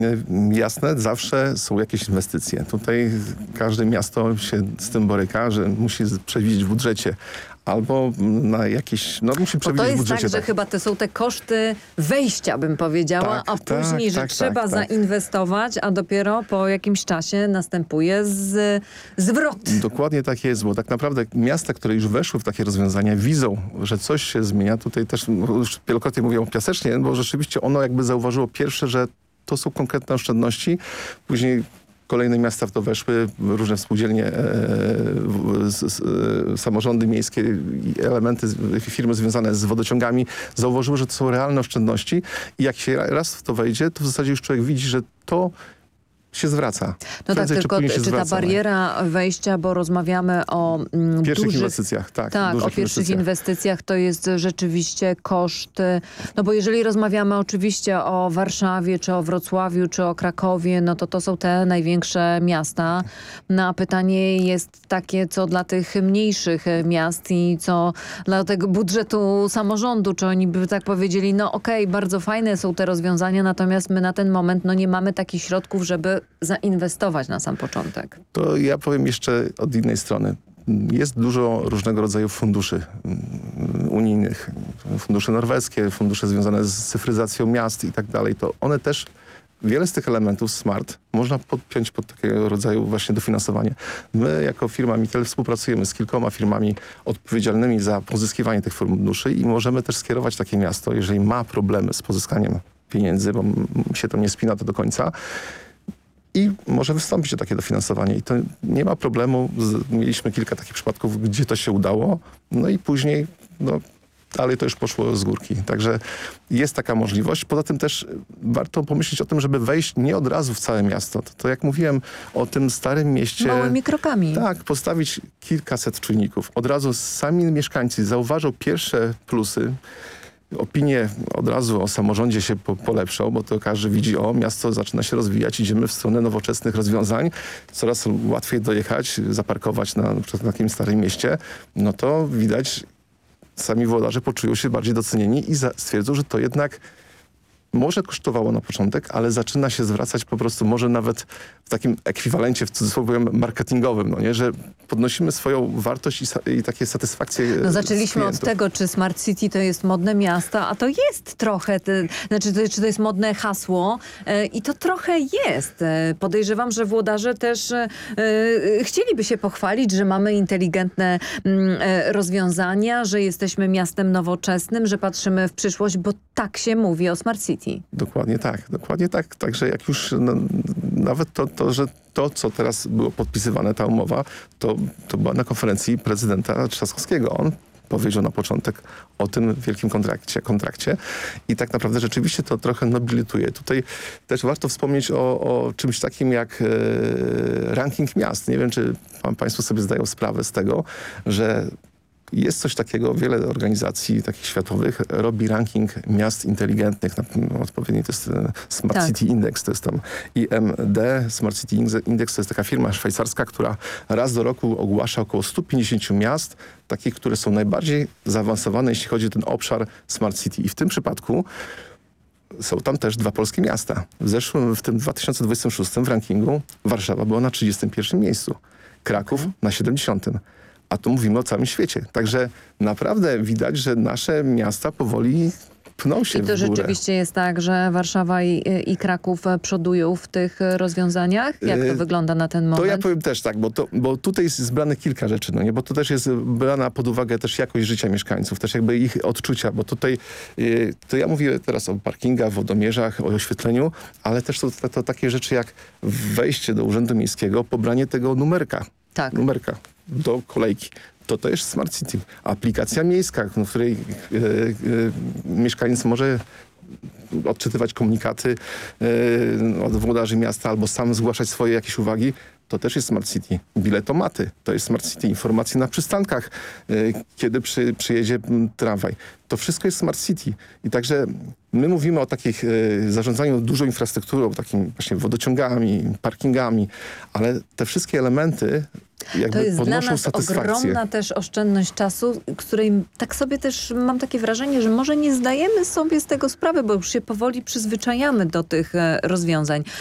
Jasne, zawsze są jakieś inwestycje. Tutaj każde miasto się z tym boryka, że musi przewidzieć w budżecie albo na jakieś... No musi Bo przewidzieć to w jest budżecie. tak, że chyba to są te koszty wejścia, bym powiedziała, Tak, a później, że trzeba zainwestować, a dopiero po jakimś czasie następuje zwrot. Dokładnie tak jest, bo tak naprawdę miasta, które już weszły w takie rozwiązania, widzą, że coś się zmienia. Tutaj też już wielokrotnie mówią o Piasecznie, bo rzeczywiście ono jakby zauważyło pierwsze, że to są konkretne oszczędności. Później kolejne miasta w to weszły, różne spółdzielnie, samorządy miejskie i elementy, firmy związane z wodociągami zauważyły, że to są realne oszczędności i jak się raz w to wejdzie, to w zasadzie już człowiek widzi, że to się zwraca. No tak, tylko czy ta zwraca, bariera wejścia, bo rozmawiamy o pierwszych inwestycjach, tak. Tak, o pierwszych inwestycjach to jest rzeczywiście koszt. No bo jeżeli rozmawiamy oczywiście o Warszawie, czy o Wrocławiu, czy o Krakowie, no to są te największe miasta. No a pytanie jest takie, co dla tych mniejszych miast i co dla tego budżetu samorządu, czy oni by tak powiedzieli, no okej, bardzo fajne są te rozwiązania, natomiast my na ten moment no nie mamy takich środków, żeby zainwestować na sam początek. To ja powiem jeszcze od innej strony. Jest dużo różnego rodzaju funduszy unijnych. Fundusze norweskie, fundusze związane z cyfryzacją miast i tak dalej. To one też, wiele z tych elementów smart można podpiąć pod takiego rodzaju właśnie dofinansowanie. My jako firma Mitel współpracujemy z kilkoma firmami odpowiedzialnymi za pozyskiwanie tych funduszy i możemy też skierować takie miasto, jeżeli ma problemy z pozyskaniem pieniędzy, bo się to nie spina to do końca, i może wystąpić o takie dofinansowanie. I to nie ma problemu. Mieliśmy kilka takich przypadków, gdzie to się udało. No i później dalej to już poszło z górki. Także jest taka możliwość. Poza tym też warto pomyśleć o tym, żeby wejść nie od razu w całe miasto. To jak mówiłem o tym starym mieście... Małymi krokami. Tak, postawić kilkaset czujników. Od razu sami mieszkańcy zauważą pierwsze plusy. Opinie od razu o samorządzie się polepszą, bo to każdy widzi, miasto zaczyna się rozwijać, idziemy w stronę nowoczesnych rozwiązań, coraz łatwiej dojechać, zaparkować na przykład na takim starym mieście, no to widać, sami włodarze poczują się bardziej docenieni i stwierdzą, że to jednak może kosztowało na początek, ale zaczyna się zwracać po prostu może nawet w takim ekwiwalencie, w cudzysłowie marketingowym, no nie? Że podnosimy swoją wartość i takie satysfakcje. No zaczęliśmy od tego, czy Smart City to jest modne miasto, a to jest trochę, czy to jest modne hasło i to trochę jest. Podejrzewam, że włodarze też chcieliby się pochwalić, że mamy inteligentne rozwiązania, że jesteśmy miastem nowoczesnym, że patrzymy w przyszłość, bo tak się mówi o Smart City. Dokładnie tak, dokładnie tak. Także jak już nawet że to, co teraz było podpisywane, ta umowa, to była na konferencji prezydenta Trzaskowskiego. On powiedział na początek o tym wielkim kontrakcie i tak naprawdę rzeczywiście to trochę nobilituje. Tutaj też warto wspomnieć o czymś takim jak ranking miast. Nie wiem, czy państwo sobie zdają sprawę z tego, że jest coś takiego, wiele organizacji takich światowych robi ranking miast inteligentnych. Odpowiedni to jest Smart City Index, to jest tam IMD. Smart City Index to jest taka firma szwajcarska, która raz do roku ogłasza około 150 miast, takich, które są najbardziej zaawansowane, jeśli chodzi o ten obszar Smart City. I w tym przypadku są tam też dwa polskie miasta. W tym 2026 w rankingu Warszawa była na 31 miejscu. Kraków na 70. A tu mówimy o całym świecie. Także naprawdę widać, że nasze miasta powoli pną się w górę. I to rzeczywiście jest tak, że Warszawa i Kraków przodują w tych rozwiązaniach? Jak to wygląda na ten moment? To ja powiem też tak, bo tutaj jest zbrane kilka rzeczy, no nie? Bo to też jest brana pod uwagę też jakość życia mieszkańców, też jakby ich odczucia, bo tutaj to ja mówię teraz o parkingach, wodomierzach, o oświetleniu, ale też są to takie rzeczy jak wejście do Urzędu Miejskiego, pobranie tego numerka. Tak. Numerka do kolejki. To jest Smart City. Aplikacja miejska, w której mieszkaniec może odczytywać komunikaty od włodarzy miasta albo sam zgłaszać swoje jakieś uwagi. To też jest Smart City. Biletomaty, to jest Smart City. Informacje na przystankach, kiedy przyjedzie tramwaj. To wszystko jest Smart City. I także my mówimy o takich zarządzaniu dużą infrastrukturą, takim właśnie wodociągami, parkingami, ale te wszystkie elementy jakby To jest dla podnoszą nas satysfakcję. ogromna też oszczędność czasu, której tak sobie też mam takie wrażenie, że może nie zdajemy sobie z tego sprawy, bo już się powoli przyzwyczajamy do tych rozwiązań.